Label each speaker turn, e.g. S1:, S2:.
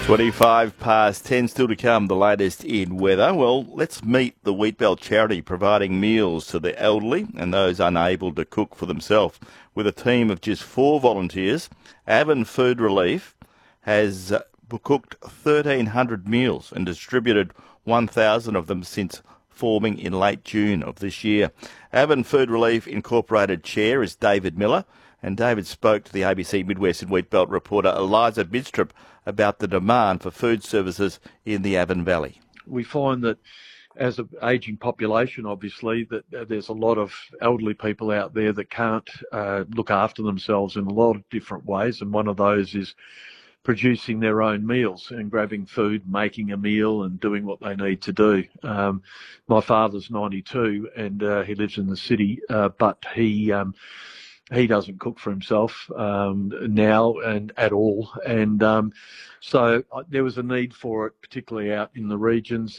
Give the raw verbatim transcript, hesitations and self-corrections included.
S1: twenty-five past ten, still to come, the latest in weather. Well, let's meet the Wheatbelt charity providing meals to the elderly and those unable to cook for themselves. With a team of just four volunteers, Avon Food Relief has uh, cooked thirteen hundred meals and distributed one thousand of them since forming in late June of this year. Avon Food Relief Incorporated Chair is David Miller, and David spoke to the A B C Midwest and Wheatbelt reporter Eliza Bidstrup about the demand for food services in the Avon Valley.
S2: We find that as an ageing population, obviously, that there's a lot of elderly people out there that can't uh, look after themselves in a lot of different ways, and one of those is producing their own meals and grabbing food, making a meal and doing what they need to do. Um, my father's ninety-two and uh, he lives in the city, uh, but he um, he doesn't cook for himself um, now and at all. And um, so uh, there was a need for it, particularly out in the regions.